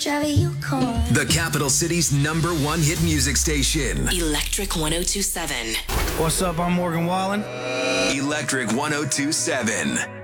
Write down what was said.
The capital city's #1 hit music station. Electric 1027. What's up? I'm Morgan Wallen. Electric 1027.